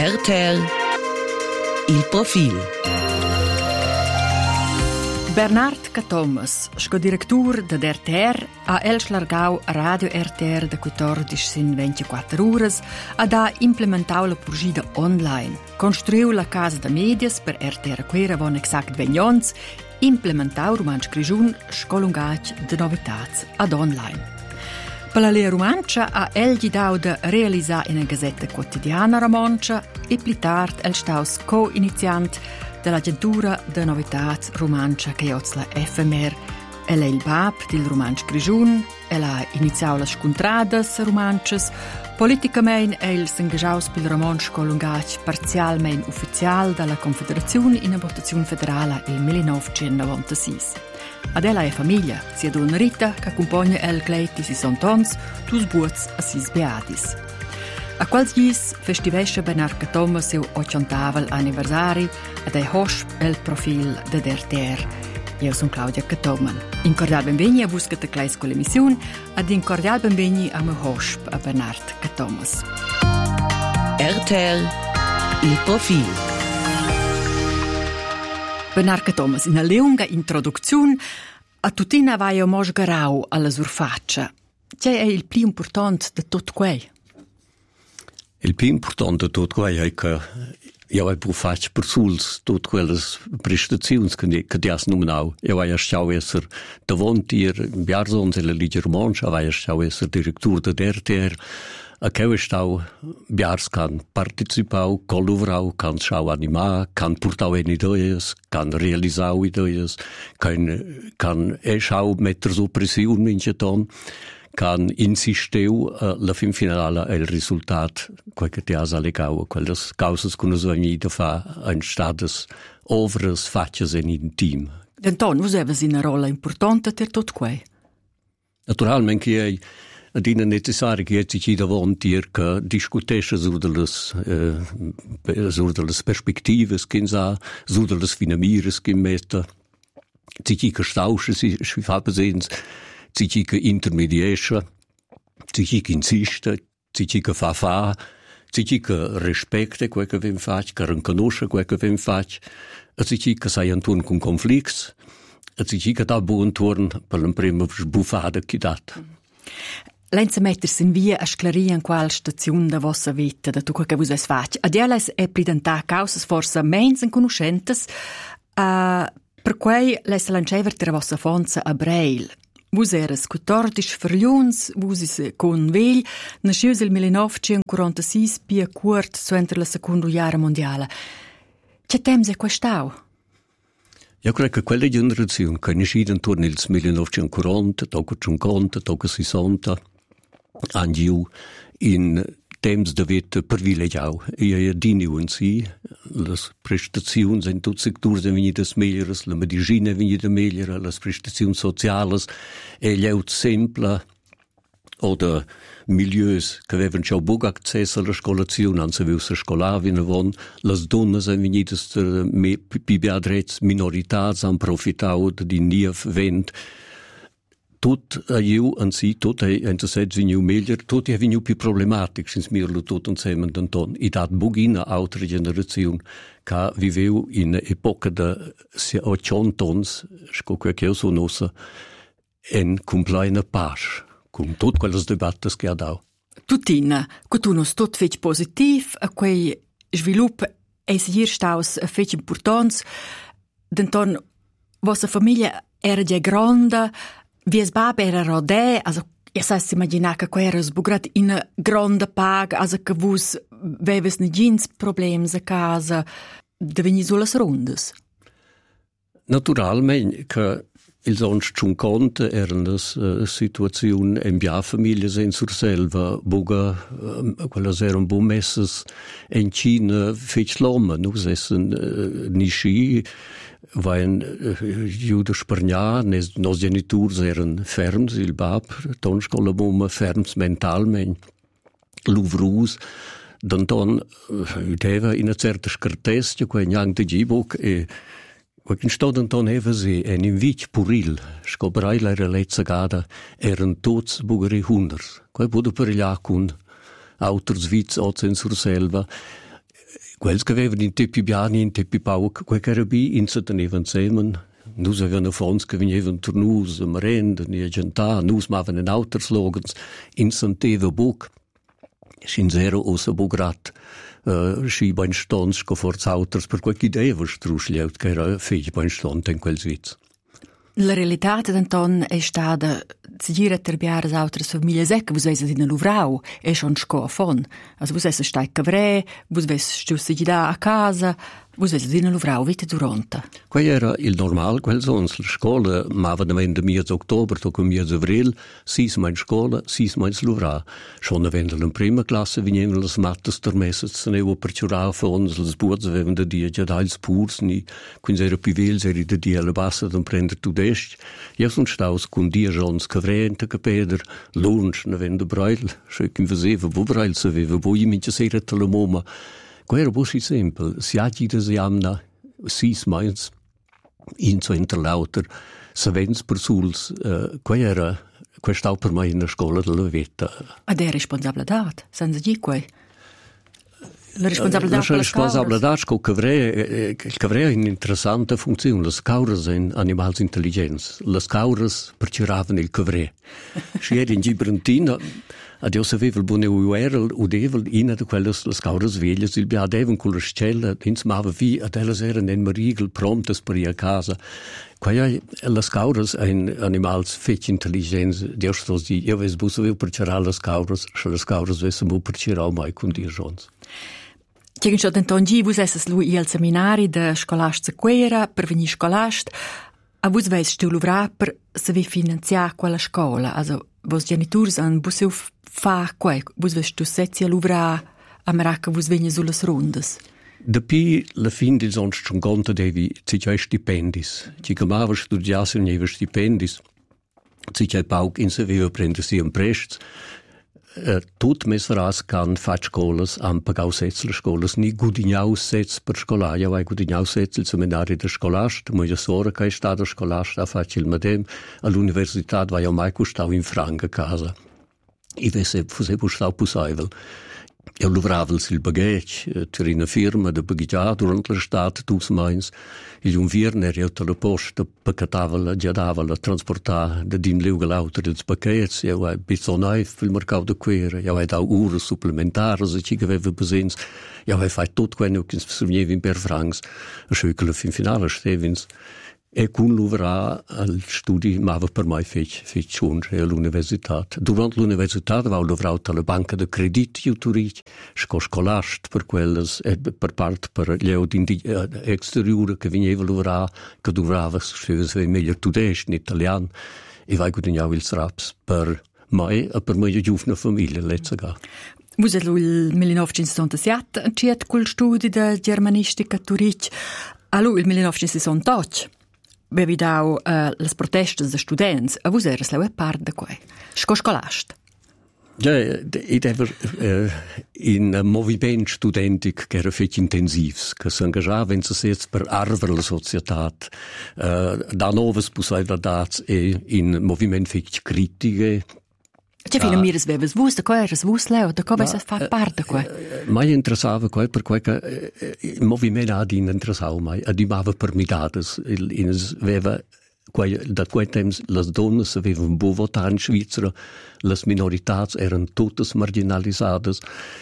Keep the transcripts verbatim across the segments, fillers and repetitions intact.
R T L Il profil. Bernard Catomas, sco directur de R T R, ha el schlargau Radio R T R da quattordici sin ventiquattro uras, ha da implementau la purgida online, construiu la casa de medias per R T R quera von exact vegnons, implementau romansch grigiun scolungac de novitats ad online. Per la Lea Romancia ha el gidau de realisar in una gazzetta quotidiana romancia e pli tard el staus co-iniziant dell'agentura de novitats romancia che oz la F M R. El è il bab del romansch grigiun, el ha iniziau las scontradas romanches, politicamente el s'engagiaus pil romansch colungac parzialmente ufficial dalla Confederazione in una votazione federale il millenovecentonovantasei. Ad ella è famiglia, sia donna Rita, che accompagna el gleiti si sontons, tus buots a sis beadis. A quals gis festivesce Bernard Catomas seu ottant'avel anniversari ed è hosp el profil de R T R. Io sono Claudia Catoman. In cordial benveni a busca de clais con l'emissione ed in cordial benveni a me hosp a Bernard Catomas. R T L Il profil. Bernard Catomas, in una lunga introduzione, a tutina vai a mosgarau alla surfaccia. C'è è il più importante di tutto questo? Il più importante di tutto questo è che io ho fatto per suls tutte quelle prestazioni che che dias nominau. Io ho stau essere davanti a Biarzons e la Liga Romancia, ho stau essere direttore de R T R. A che stau Biars can participau, colaborau, can schau animar, can portau en ideas, can realisau ideas, can can e schau metter so pressione in jeton, can insisteu uh, la fin finale il risultat quel che ti has allegau, quelles causas che nos venida fa in stades ovres faccias en in team. Denton, vos avevas una rolla importante per tutto questo? Naturalmente che ed è necessario che ci sia davanti che discutesce su delle, eh, su delle perspective che sa, su delle finamire che mette, ci sia che stausche si, si fa presente, ci sia che intermediesce, ci sia che insiste, ci sia che fa fa, ci sia che rispetta quel che vi fa, che riconosce quel che vi fa, e ci sia che sai intorno con conflitti, e ci sia che dà buon torno per la prima sbuffata che dà. Lenza mettersi in via a sclarire in quale stazione da vostra vita, da tutto che voi fate. Ad ella è presentata causas forse mens inconoscentes, uh, per cui lei lanciava la vostra fonza a Breil. Voi eres quattordici ferlions, voi si con vegli, nascius il millenovecentoquarantasei pia curt su entre la seconda guerra mondiale. Che temps è quest'au? Io credo che quella generazione che è nascita intorno al millenovecentoquaranta, dopo cinquanta, dopo sessanta, andiu in temps de vita privilegiau. Io ho diniu in si, le prestazioni in tutti i settori sono venite meglio, la medicina è venuta meglio, le prestazioni sociali e gli out semple o de milieux che avevano già buon accesso alla scolazione, anzi avevano scolare, le donne sono venite più beadrezze, minorità, hanno approfittato di nief vent. Tot a io in si, tot è in se sed veniu meglio, tot è veniu più problematico, sins mirlo tot insieme d'anton. I dat bugina altra generazione che viveu in epoca de ottantons, sco quel che io sono nossa, en compleina pace, con tot quelles debattes che ha dau. Tutina, che tu nos tot fetch positiv, a quei svilup es hier staus fetch importants, d'anton vostra famiglia era già grande. Vies bab era rodè, also io sa si immagina che quei era sbugrat in una grande paga, also che vus veves ne gins problems a casa, deveni solas rundes. Naturalmente che il sonst schon konnte erano uh, situazioni in mia famiglia in surselva, boga uh, quelle erano buon messes in Cina fetch l'uomo, nus essen uh, nisci, Vain uh, Jude Spargna, nos genitors eran ferms, il bab, tons con la bomba ferms mentalmente, l'uvrus, d'anton uh, deva in una certa scartestia, qua in de gibok, e qualche stato d'anton eva se, en in vich puril, scobrai la relezza gada, eran tots bugari hunders, qua bude per gli acun, auters vits ozen sur selva, Quels che avevano in Tepi Biani, in Tepi Pauc, quel che era bi, in se tenevano insieme. Nus avevano fonds che venivano per nus, a merenda, a gentà, nus mavano in altri slogans, in senteva buc. Sin zero ossa bugrat, uh, schi bain stons, che forse alters, per qualche idea was trusliaut, che era fig bain stont in quel Svizz. La realtà d'Anton è stata seguire terbiare le altre famiglie secche, vos vese in Luvrau e schon sco a fon. Also vos vese stai cavre, vos vese stu seguida a casa, vos vese in Luvrau vite durante. Quai era il normal, quel sons la scola, ma va da miez october to com miez avril, sis mein scola, sis mein Luvrau. Schon avendo in prima classe venivano le mattes der messe, se ne vo perciurau fons, les buoz avevano da dia già dals purs, ni, quindi era più vel, seri da dia alla bassa d'un prender tu dest. Ja son staus con dia jons cavrente che peder, lunch ne vende breil, schö kim veseva, wo breil se veva, wo i mince sera tala moma. Quai era busi simpel, si agi da si amna, sis meins, in so interlauter, savens per suls, uh, quai era, quai stau per mai in la scola della vita. Ad è responsabilità, senza di quai. La responsabilità per le responsabilità che cavre il cavre è un'interessante funzione. Le scaure sono animali intelligenti. Le scaure perciravano il cavre. Se era in Gibraltar, ad io sapevo il buone uerel, udevel, una di quelle le scaure sveglie, il biadevano con le scelle, insomma, via, ad elles erano in marigel, prontes per ir a casa. Quai le scaure sono animali feci intelligenti. Dio sto di, io ves busso io percerare le scaure, se le scaure vesimo percerare mai con dir jons. Tiegin schon Anton G, vus esses lui il seminari de Scolast Sequera per venir scolast, a vus veis stu luvrar per se vi finanziar quella scola, also vos genitors han busseu fa quai, vus veis stu sezia luvrar a meraca vus vegna sulle rundes. Dapi la fin dils ons schon conta devi cicai stipendis. Ci chiamava studiasse neve stipendis. Cicai pauc in se viva prendersi un prest. Uh, tot mes veras can fac scolas am pagau setz le scolas ni gudignau setz per scola ja vai gudignau setz il seminari de scolast mo ja sora kai sta de scolast a fac il medem all'università vai mai custau in franca casa i vese fuse custau pusaivel io luvravel sil bagage ter in firma de bagaggia durant l'estat dus meins il un vierner io te la posta pacatavel giadavel transportar de din leuge lauter ils paquets io vai bisonaif fil mercau de quere io vai da ure supplementares ci aveva besens io vai fai tot quello che servievi per francs a schökele fin finale stevins e con l'uvra al studi mava per mai fece fece giunge all'università. Durante l'università va l'uvra alla banca de crediti uturic, sco scolast per quelles e per parte per gli audi exteriore che veniva l'uvra che durava se meglio tudesc in italiano e vai guadagnare il raps per mai e per mai giovane famiglia letzaga. Vus el il millenovecentosettantasette ciet col studi de germanistica turic. Allo il millenovecentosettantotto bevi dau uh, les protestes de students, a vus eres leu part de quai. Sco scolast? Ja, id ever uh, in un moviment studentic che era fec intensivs, che s'engagava in se sets per arver la societat, uh, da noves possibilitats e in moviment fec critiche. C'è fino a mires veves vus, da quai eres vus leu, da co veis far part de quai? Mai interessava quai, per quai che il movimento ad in interessava mai, adimava per midades, ins veva quai, da quai temps las donnes avevano buon votar in Svizzera, las minoritats eran totes marginalisades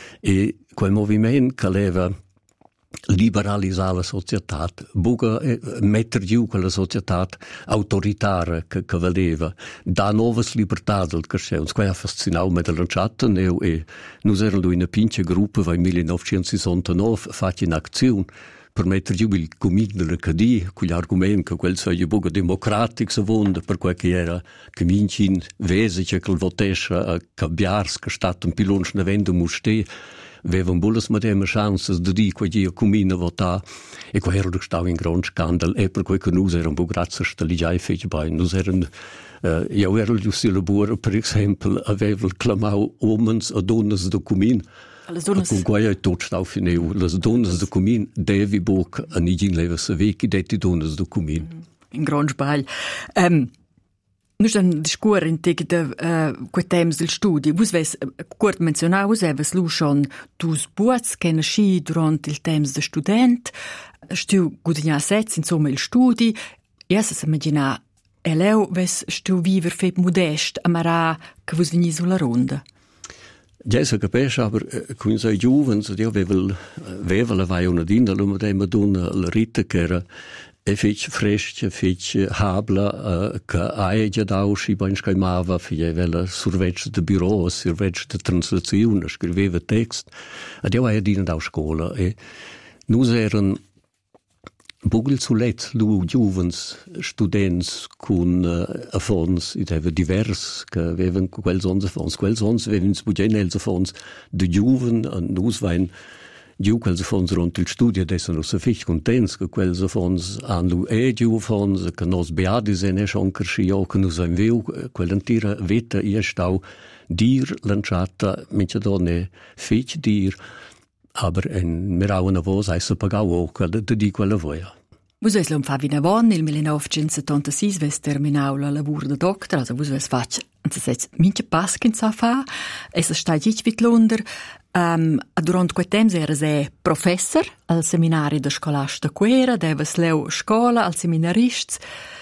e quel movimento che leva liberalizzare la società, buca eh, mettere giù quella società autoritaria che, che voleva, da nuove libertà al crescente. Questo ha affascinato me dall'anciato e noi erano in una pince gruppo nel millenovecentosessantanove fatti in azione per mettere giù il comune dell'Acadie con l'argomento che quel sia buca democratico secondo per quel che era che vinci in vese che il votesce a cambiare che è stato un pilone ne vende muste avevano bulles medeme chances di dire che io comune votare e qua era stato un grande scandalo e per quel che noi erano buca grazie a ligiai fece bei noi erano uh, io ero giusto labore per esempio avevo clamato uomini e donne del comune con cui è tutto stato finito le donne del comune devi buca a nigin leva se vecchi detti donne del comune in grande sbagl um. Noi stiamo discorrendo di uh, quei temi del studio. Voi avete curto menzionato, voi avete schon due buoz che nasci durante il tempo da studente, stu guadagnare sezzi, insomma, il studio. Io si immagina, e lei ves stu viver fet modest, amara che voi venite sulla ronda. Ja, so capisce, aber con sei giovani, io avevo avevo la vai una dina, lo medema donna la rita che era e fece fresca, fece habla, che hai già da usci ben scaimava, faceva surveggia di bureau, surveggia di translazione, scriveva text, ed io avevo dina da scuola e noi erano Bugel zuletzt, lu giovens students con uh, affons, id eva divers, che avevan quels ons affons, quels ons avevan sbuggen els affons de giuven, an nus vain giu quels affons ront il studio, adesso nos se fich contents, che quels affons han lu e giu affons, che nos beadis en e schon kerschi, o che nus han viu, quell'antira veta ia stau dir lanciata, mince donne fich dir, aber en merauna vos eisse pagau o quella de di quella voia. Vus ves l'on fa vina von, il millenovecentosettantasei ves terminau la lavur de doctor, also vus ves fac, anzi sez, mince paskin sa fa, essa stai gic vit lunder, um, durant quei temps era se professor al seminari de scolasta quera, deves leu scola al seminarists,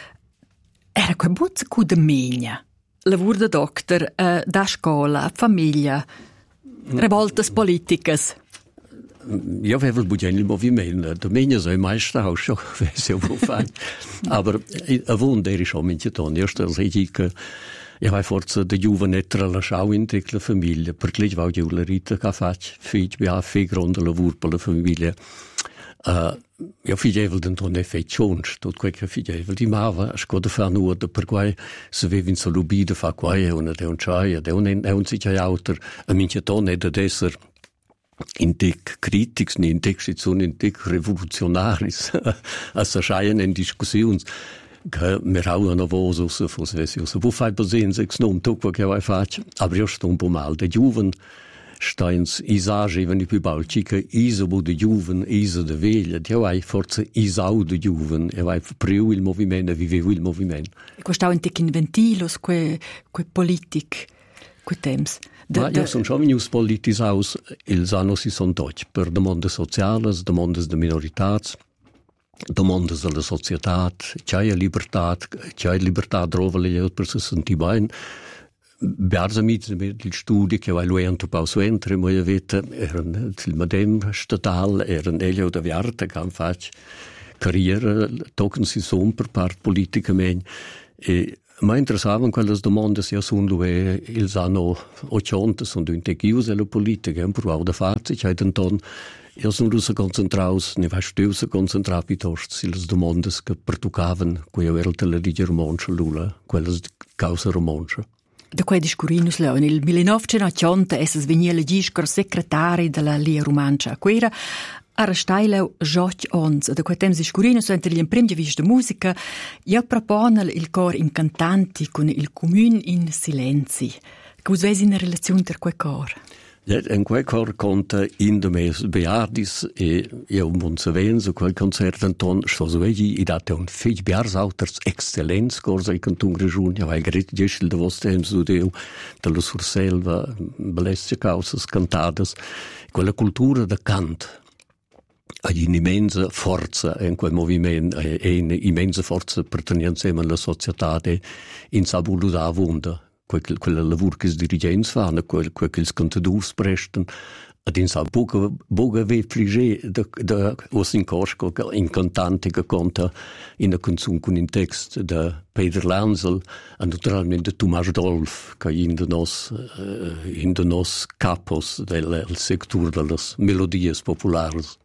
era quei buzz cu de megna, lavur de doctor, uh, da scola, famiglia, revoltas politicas. Ja, wir wollen bugen il movimento. Domenica sei meister auch schon, weiß ja wo fein. Aber a wund er schon mit ton. Erst als ich che ja vai forza de juvenetra la schau in la famiglia, perché va giù la rita che fac, fig bia fi grande lavoro per la famiglia. Uh, ja, figevel den ton effet chons, tot quel che figevel di mava, scoda fa nuda, per quai se vevin so lubida fa quai una de un chai, de un e un sich autor, a minche ton ed esser in dick critics, in dick Situation, in dick revolutionaris, als erscheinen in Diskussions, che mir auch una voz usse fos vesius. Wo fai besehen sechs nom tuk wa che vai fac, aber jo sto un po mal de juven steins isage wenn ich bibal chica iso bu de juven, iso de veglia, jo vai forse isau de juven, e vai priu il movimento, vivevo il movimento. E questo un tic inventilos que que politic, que temps. De, Ma io sono già venuto politisaus, ils anno si son tots, per demandes sociales, demandes de minoritats, demandes della società, c'è libertà, c'è libertà drovele per se senti bene. Bearza mit il studio che vai lui anto pau suentre, mo avete erano il madem statal, erano elio da viarte che han fac carriera, tocken si son per part politicamente e ma interessavan quelle domande se sono due il anno ottanta sono in techiuse la politica un provavo da farsi c'è tanto io sono russo concentraus ne va steusa concentrare piuttosto se le domande che pertucavan quei era la legge romancia lula quelle causa romancia da quei discurinus leo nel millenovecentottanta esses venia legiscor secretari della lia romancia a quera Arrestaileu Joch ons, da quei temps discurino so entre gli imprim di vis de musica, io proponel il cor in cantanti con il comune in silenzi. Che us vesi in relazione ter quei cor? Ja, en quei cor conta in de mes beardis e io un buon savenzo quel concerto anton sto so vegi i date un fig bears auters excellenz corsa i canton region, ja vai gret gesel de vostem studio dello surselva, bellezze causas cantadas, quella cultura da cant. Hai un'immensa forza in quel movimento e un'immensa forza per tenere insieme alla società e in sabulusa vunda quel quel lavoro che i dirigenti fanno quel quel che i contadus prestano ad in sab boga boga ve frige da da os in cosco in cantante che conta in a consum con in text da Peter Lansel e naturalmente Tomás Dolf che in de nos in de nos capos del sector de las melodias populares.